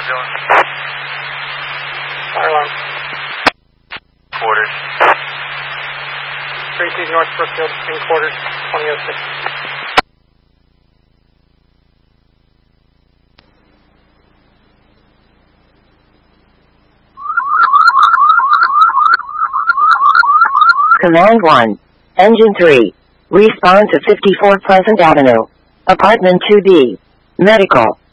doing? Fire alarm. Quarters. 32 North Brookfield, in quarters, 2006. Command 1. Engine 3. Respond to 54 Pleasant Avenue. Apartment 2D. Medical.